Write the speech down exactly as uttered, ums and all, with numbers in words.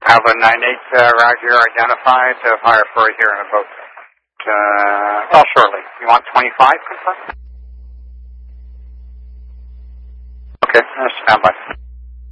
Alpha nine eight, uh, Roger, identified, uh, fire for here in about, uh, well, shortly. You want twenty-five, confirm? Okay, uh, stand by.